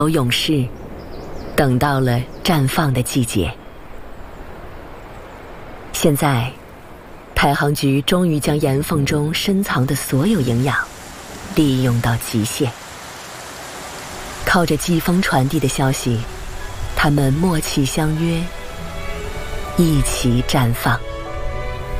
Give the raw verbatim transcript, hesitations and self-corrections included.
有勇士等到了绽放的季节。现在排行局终于将岩缝中深藏的所有营养利用到极限，靠着季风传递的消息，他们默契相约，一起绽放。